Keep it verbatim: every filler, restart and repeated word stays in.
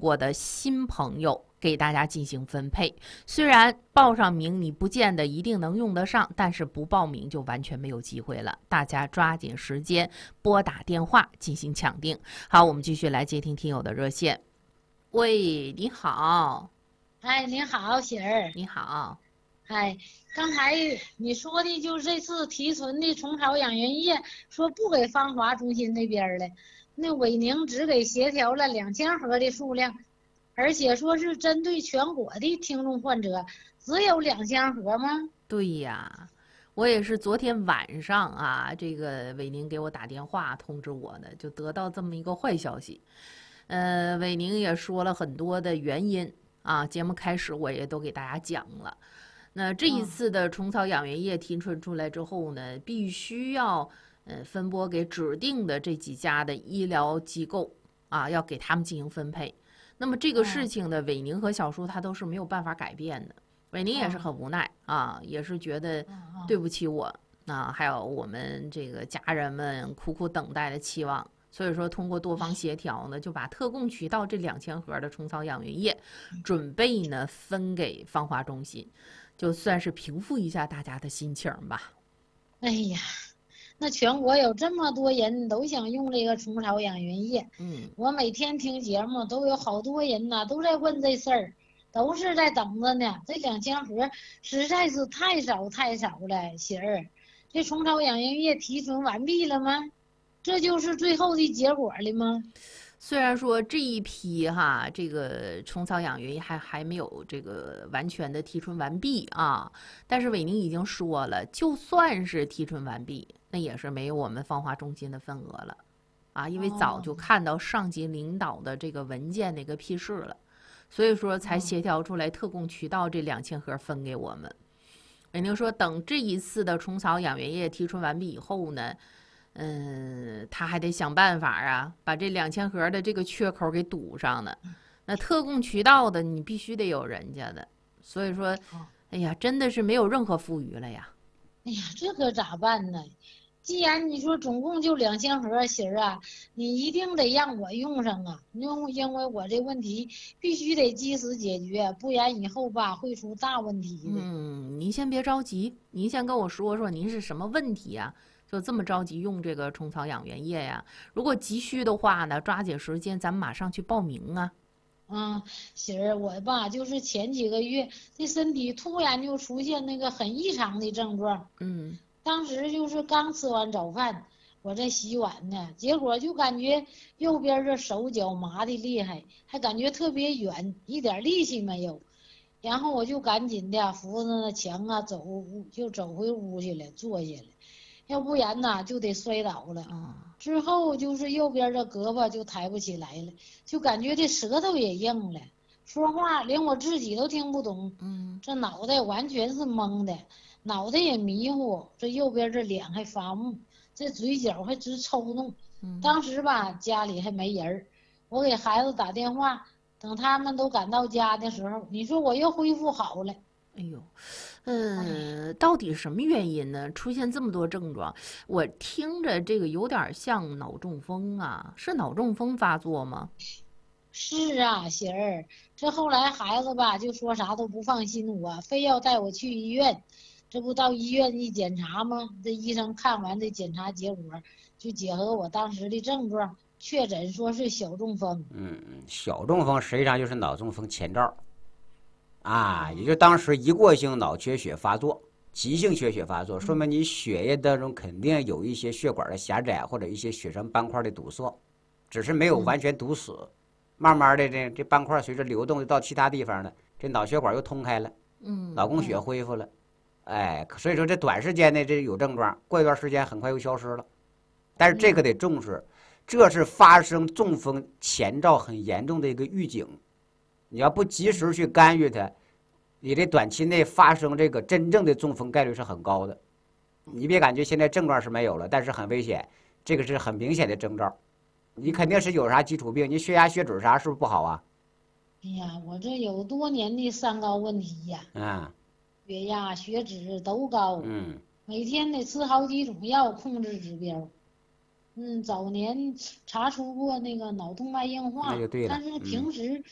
过的新朋友给大家进行分配。虽然报上名你不见得一定能用得上，但是不报名就完全没有机会了。大家抓紧时间拨打电话进行抢定。好，我们继续来接听听友的热线。喂，你好。 哎，你好，喜儿。 你好。 哎，刚才你说的就是这次提纯的虫草养元液，说不给芳华中心那边了，那伟宁只给协调了两千盒的数量，而且说是针对全国的听众患者，只有两千盒吗？ 对呀，我也是昨天晚上啊，这个伟宁给我打电话通知我的，就得到这么一个坏消息。呃，伟宁也说了很多的原因啊，节目开始我也都给大家讲了。那这一次的虫草养元液提纯出来之后呢，必须要呃分拨给指定的这几家的医疗机构啊，要给他们进行分配。那么这个事情呢，伟宁和小叔他都是没有办法改变的。伟宁也是很无奈啊，也是觉得对不起我啊，还有我们这个家人们苦苦等待的期望。所以说，通过多方协调呢，就把特供渠道这两千盒的虫草养元液，准备呢分给芳华中心，就算是平复一下大家的心情吧。 哎呀，那全国有这么多人都想用这个虫草养元液， 嗯， 我每天听节目都有好多人呐、都在问这事儿，都是在等着呢。这两千盒实在是太少太少了，喜儿，这虫草养元液提纯完毕了吗？这就是最后的结果了吗？ 虽然说这一批哈，这个虫草养元液还还没有这个完全的提纯完毕啊，但是伟宁已经说了，就算是提纯完毕，那也是没有我们芳华中心的份额了啊，因为早就看到上级领导的这个文件那个批示了，所以说才协调出来特供渠道这两千盒分给我们。伟宁说，等这一次的虫草养元液提纯完毕以后呢，嗯，他还得想办法啊，把这两千盒的这个缺口给堵上呢。那特供渠道的你必须得有人家的，所以说，哎呀，真的是没有任何富余了呀。 哎呀，这可咋办呢？既然你说总共就两千盒，喜儿啊，你一定得让我用上啊，因为因为我这问题必须得及时解决，不然以后吧会出大问题的。 嗯，您先别着急，您先跟我说说您是什么问题呀？就这么着急用这个虫草养元液呀？如果急需的话呢，抓紧时间，咱们马上去报名啊。 啊，喜儿，我吧就是前几个月这身体突然就出现那个很异常的症状， 嗯， 当时就是刚吃完早饭，我在洗碗呢，结果就感觉右边这手脚麻的厉害，还感觉特别远，一点力气没有。然后我就赶紧的扶着那墙啊走，就走回屋去了，坐下了，要不然呐就得摔倒了。之后就是右边的胳膊就抬不起来了，就感觉这舌头也硬了，说话连我自己都听不懂。 嗯， 这脑袋完全是懵的，脑袋也迷糊，这右边这脸还发木，这嘴角还直抽动。当时吧家里还没人，我给孩子打电话，等他们都赶到家的时候，你说我又恢复好了。 哎呦，嗯，到底什么原因呢？出现这么多症状，我听着这个有点像脑中风啊，是脑中风发作吗？ 是啊，喜儿，这后来孩子吧就说啥都不放心我，非要带我去医院。这不到医院一检查吗？这医生看完这检查结果，就结合我当时的症状，确诊说是小中风。 嗯，小中风实际上就是脑中风前兆啊，也就当时一过性脑缺血发作，急性缺血发作，说明你血液当中肯定有一些血管的狭窄或者一些血栓斑块的堵塞，只是没有完全堵死。慢慢的这这斑块随着流动到其他地方了，这脑血管又通开了， 嗯， 脑供血恢复了，哎，所以说这短时间内这有症状，过一段时间很快又消失了。但是这个得重视，这是发生中风前兆很严重的一个预警，你要不及时去干预它，你这短期内发生这个真正的中风概率是很高的。你别感觉现在症状是没有了，但是很危险，这个是很明显的征兆。你肯定是有啥基础病，你血压血脂啥是不是不好啊？ 哎呀，我这有多年的三高问题呀， 嗯， 血压、血脂都高， 嗯， 每天得吃好几种药控制指标。嗯，早年查出过那个脑动脉硬化， 那就对了但是平时